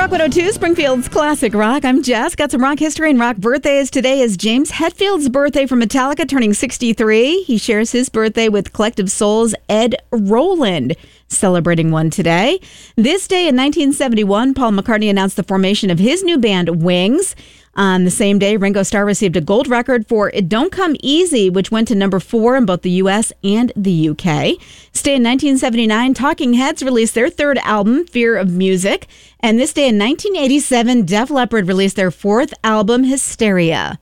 Rock 102, Springfield's Classic Rock. I'm Jess. Got some rock history and rock birthdays. Today is James Hetfield's birthday from Metallica, turning 63. He shares his birthday with Collective Soul's Ed Roland, celebrating one today. This day in 1971, Paul McCartney announced the formation of his new band, Wings. On the same day, Ringo Starr received a gold record for It Don't Come Easy, which went to number 4 in both the U.S. and the UK. This day in 1979, Talking Heads released their third album, Fear of Music. And this day in 1987, Def Leppard released their fourth album, Hysteria.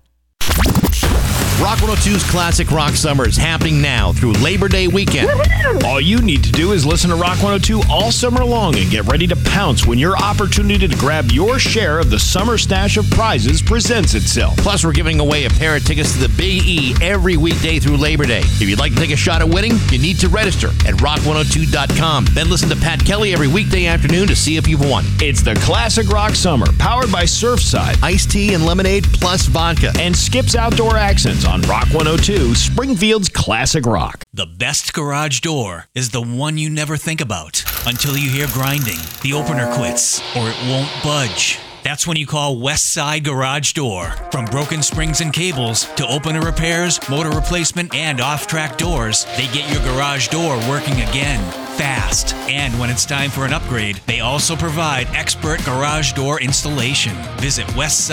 Rock 102's Classic Rock Summer is happening now through Labor Day weekend. All you need to do is listen to Rock 102 all summer long and get ready to pounce when your opportunity to grab your share of the summer stash of prizes presents itself. Plus, we're giving away a pair of tickets to the Big E every weekday through Labor Day. If you'd like to take a shot at winning, you need to register at rock102.com. Then listen to Pat Kelly every weekday afternoon to see if you've won. It's the Classic Rock Summer, powered by Surfside, Iced tea and lemonade plus vodka. and Skip's Outdoor Accents on Rock 102, Springfield's Classic Rock. The best garage door is the one you never think about until you hear grinding, the opener quits, or it won't budge. That's when you call West Side Garage Door. From broken springs and cables to opener repairs, motor replacement, and off-track doors, they get your garage door working again, fast. And when it's time for an upgrade, they also provide expert garage door installation. Visit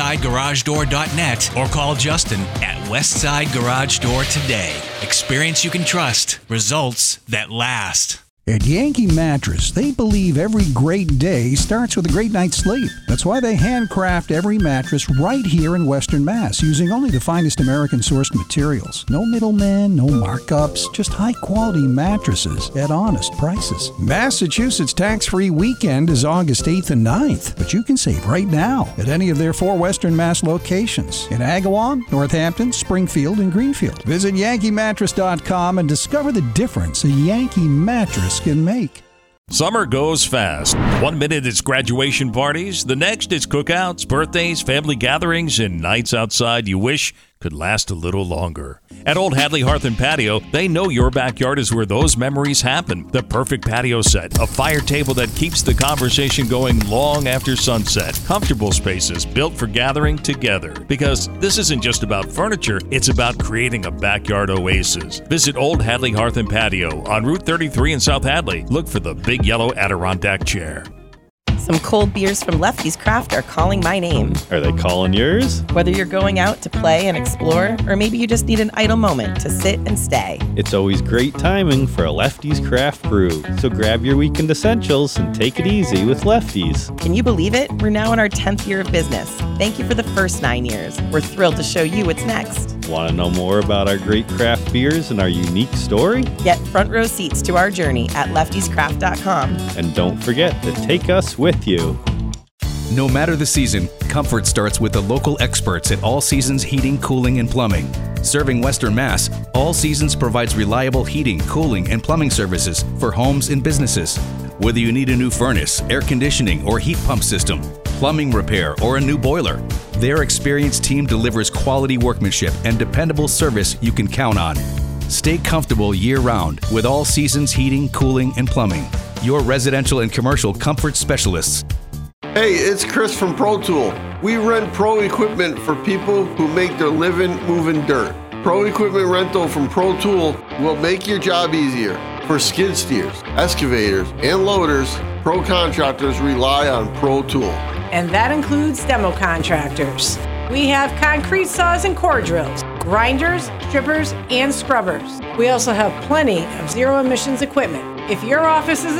westsidegaragedoor.net or call Justin at Westside Garage Door today. Experience you can trust. Results that last. At Yankee Mattress, they believe every great day starts with a great night's sleep. That's why they handcraft every mattress right here in Western Mass, using only the finest American-sourced materials. No middlemen, no markups, just high-quality mattresses at honest prices. Massachusetts tax-free weekend is August 8th and 9th, but you can save right now at any of their 4 Western Mass locations in Agawam, Northampton, Springfield, and Greenfield. Visit yankeemattress.com and discover the difference a Yankee mattress can make. Summer goes fast. 1 minute it's graduation parties, the next it's cookouts, birthdays, family gatherings, and nights outside you wish could last a little longer. At Old Hadley Hearth and Patio, they know your backyard is where those memories happen. The perfect patio set, a fire table that keeps the conversation going long after sunset, comfortable spaces built for gathering together. Because this isn't just about furniture, it's about creating a backyard oasis. Visit Old Hadley Hearth and Patio on Route 33 in South Hadley. Look for the big yellow Adirondack chair. Some cold beers from Lefty's Craft are calling my name. Are they calling yours? Whether you're going out to play and explore, or maybe you just need an idle moment to sit and stay. It's always great timing for a Lefty's Craft Brew. So grab your weekend essentials and take it easy with Lefty's. Can you believe it? We're now in our 10th year of business. Thank you for the first 9 years. We're thrilled to show you what's next. Want to know more about our great craft beers and our unique story? Get front row seats to our journey at leftyscraft.com. And don't forget to take us with you. No matter the season, comfort starts with the local experts at All Seasons Heating, Cooling, and Plumbing. Serving Western Mass, All Seasons provides reliable heating, cooling, and plumbing services for homes and businesses. Whether you need a new furnace, air conditioning, or heat pump system, plumbing repair, or a new boiler, their experienced team delivers quality workmanship and dependable service you can count on. Stay comfortable year-round with All Seasons Heating, Cooling, and Plumbing. Your residential and commercial comfort specialists. Hey, it's Chris from Pro Tool. We rent pro equipment for people who make their living moving dirt. Pro equipment rental from Pro Tool will make your job easier. For skid steers, excavators, and loaders, pro contractors rely on Pro Tool. And that includes demo contractors. We have concrete saws and core drills, grinders, strippers, and scrubbers. We also have plenty of zero emissions equipment. If your office is